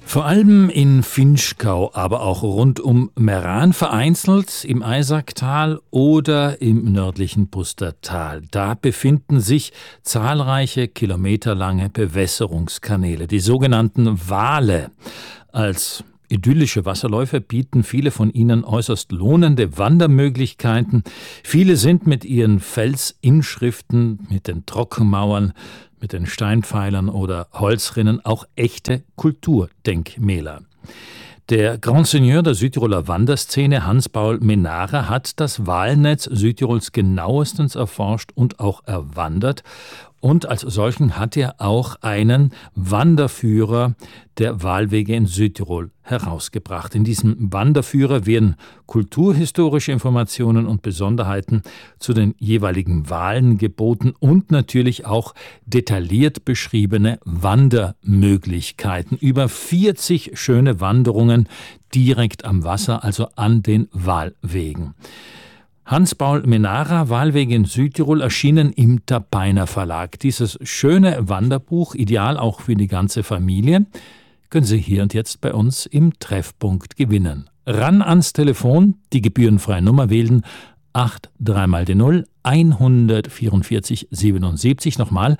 Vor allem in Vinschgau, aber auch rund um Meran vereinzelt im Eisacktal oder im nördlichen Pustertal. Da befinden sich zahlreiche kilometerlange Bewässerungskanäle, die sogenannten Wale. Als idyllische Wasserläufe bieten viele von ihnen äußerst lohnende Wandermöglichkeiten. Viele sind mit ihren Felsinschriften, mit den Trockenmauern, mit den Steinpfeilern oder Holzrinnen auch echte Kulturdenkmäler. Der Grand Seigneur der Südtiroler Wanderszene, Hans-Paul Menara, hat das Walnetz Südtirols genauestens erforscht und auch erwandert. Und als solchen hat er auch einen Wanderführer der Walwege in Südtirol herausgebracht. In diesem Wanderführer werden kulturhistorische Informationen und Besonderheiten zu den jeweiligen Walen geboten und natürlich auch detailliert beschriebene Wandermöglichkeiten. Über 40 schöne Wanderungen direkt am Wasser, also an den Walwegen. Hans-Paul Menara, Walwege in Südtirol, erschienen im Tabeiner Verlag. Dieses schöne Wanderbuch, ideal auch für die ganze Familie, können Sie hier und jetzt bei uns im Treffpunkt gewinnen. Ran ans Telefon, die gebührenfreie Nummer wählen, 83 mal die 0, 144 77, nochmal,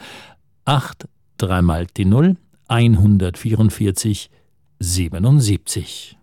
83 mal die 0, 144 77.